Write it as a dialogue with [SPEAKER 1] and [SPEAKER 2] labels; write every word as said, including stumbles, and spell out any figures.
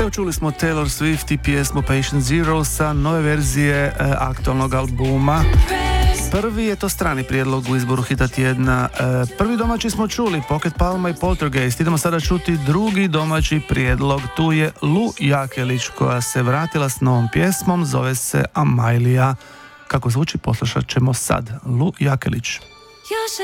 [SPEAKER 1] Evo, čuli smo Taylor Swift i pjesmu Patient Zero sa nove verzije e, aktualnog albuma. Prvi je to strani prijedlog u izboru hita tjedna. E, prvi domaći smo čuli Pocket Palma i Poltergeist. Idemo sada čuti drugi domaći prijedlog. Tu je Lu Jakelić koja se vratila s novom pjesmom, zove se Amailija. Kako zvuči, poslušat ćemo sad. Lu Jakelić.
[SPEAKER 2] Još